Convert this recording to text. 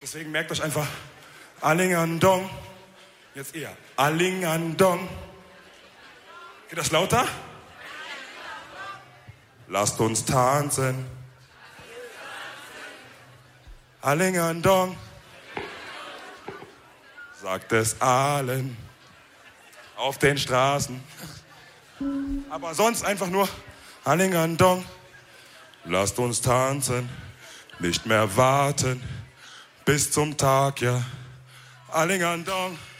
Deswegen merkt euch einfach Alingandong. Jetzt eher Alingandong. Geht das lauter? Lasst uns tanzen. Alingandong. Sagt es allen auf den Straßen. Aber sonst einfach nur Alingandong. Lasst uns tanzen, nicht mehr warten bis zum Tag, ja. Alingandong.